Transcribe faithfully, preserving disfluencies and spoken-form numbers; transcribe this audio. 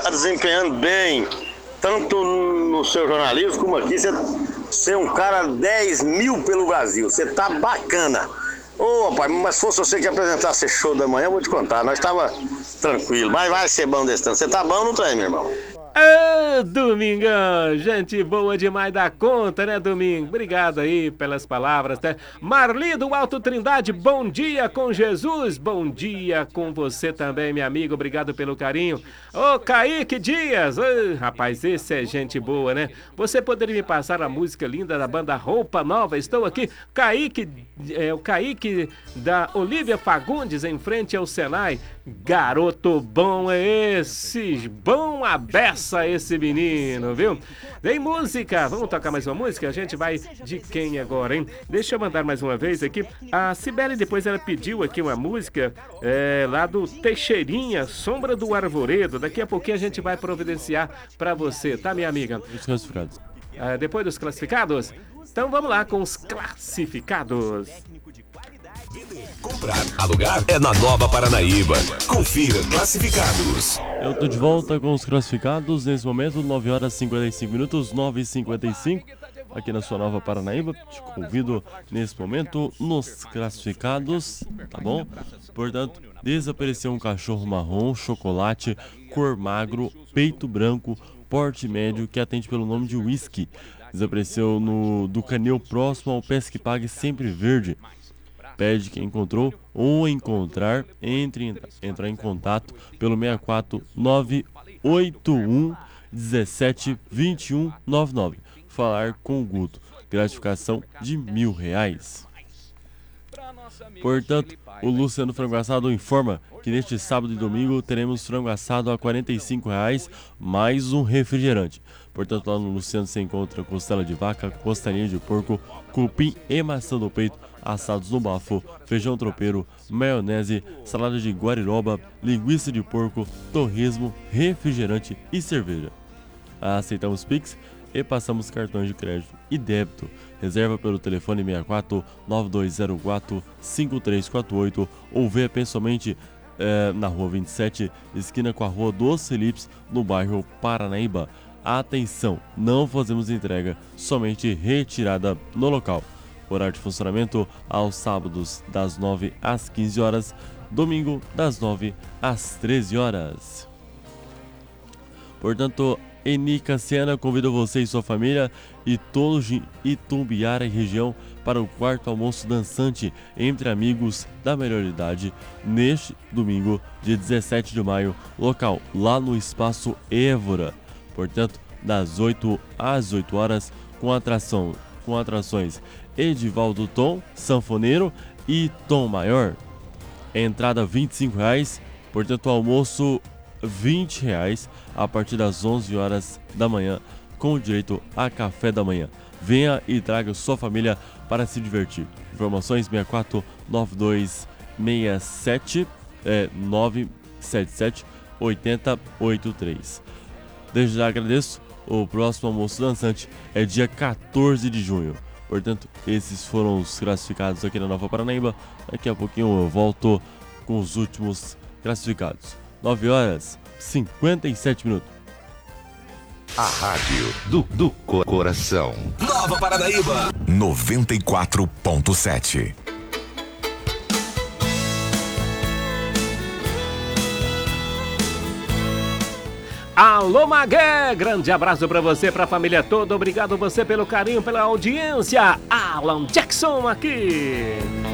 desempenhando bem, tanto no seu jornalismo como aqui. Você, você é um cara dez mil pelo Brasil. Você tá bacana. Ô, rapaz, mas se fosse você que apresentasse show da manhã, eu vou te contar. Nós tava tranquilo, mas vai ser bom desse tanto. Você tá bom no trem, meu irmão? Ô, Domingão, gente boa demais da conta, né, Domingo? Obrigado aí pelas palavras, né? Marli do Alto Trindade, bom dia com Jesus, bom dia com você também, minha amiga, obrigado pelo carinho. Ô, Kaique Dias, ô, rapaz, esse é gente boa, né? Você poderia me passar a música linda da banda Roupa Nova? Estou aqui, Kaique, é, o Kaique da Olívia Fagundes, em frente ao Senai. Garoto bom é esse, bom a beça esse menino, viu? Vem música, vamos tocar mais uma música? A gente vai de quem agora, hein? Deixa eu mandar mais uma vez aqui. A Cibele depois ela pediu aqui uma música é, lá do Teixeirinha, Sombra do Arvoredo. Daqui a pouquinho a gente vai providenciar pra você, tá, minha amiga? Os classificados. É, depois dos classificados? Então vamos lá com os classificados. Comprar, alugar é na Nova Paranaíba. Confira classificados. Eu tô de volta com os classificados nesse momento, nove horas e cinquenta e cinco minutos, nove e cinquenta e cinco, aqui na sua Nova Paranaíba. Te convido nesse momento nos classificados, tá bom? Portanto, desapareceu um cachorro marrom, chocolate, cor magro, peito branco, porte médio, que atende pelo nome de whisky. Desapareceu no, do canil próximo ao Pesque Pague Sempre Verde. Pede que encontrou ou encontrar, entre entrar em contato pelo seis quatro nove oito um um sete dois um nove nove. Falar com o Guto. Gratificação de mil reais. Portanto, o Luciano Frango Assado informa que neste sábado e domingo teremos frango assado a quarenta e cinco reais mais um refrigerante. Portanto, lá no Luciano se encontra costela de vaca, costelinha de porco, cupim e maçã do peito, assados no bafo, feijão tropeiro, maionese, salada de guariroba, linguiça de porco, torresmo, refrigerante e cerveja. Aceitamos Pix e passamos cartões de crédito e débito. Reserva pelo telefone seis quatro nove dois zero quatro cinco três quatro oito ou venha pessoalmente eh, na rua vinte e sete, esquina com a rua dos Felipes, no bairro Paranaíba. Atenção, não fazemos entrega, somente retirada no local. Horário de funcionamento aos sábados das nove às quinze horas, domingo das nove às treze horas. Portanto, Eni Cassiana convida você e sua família e todos de Itumbiara e região para o quarto almoço dançante entre amigos da melhor idade neste domingo, dia dezessete de maio, local lá no Espaço Évora. Portanto, das oito às dezoito horas, com atração, com atrações Edivaldo Tom, sanfoneiro e Tom Maior. Entrada vinte e cinco reais, portanto, almoço vinte reais a partir das onze horas da manhã, com direito a café da manhã. Venha e traga sua família para se divertir. Informações seis quatro nove dois seis sete é, nove sete sete oito zero oito três. Desde já agradeço. O próximo almoço dançante é dia quatorze de junho. Portanto, esses foram os classificados aqui na Nova Paranaíba. Daqui a pouquinho eu volto com os últimos classificados. nove horas e cinquenta e sete minutos. A rádio do, do coração. Nova Paranaíba noventa e quatro ponto sete. Alô, Magué! Grande abraço pra você, pra família toda. Obrigado você pelo carinho, pela audiência. Alan Jackson aqui.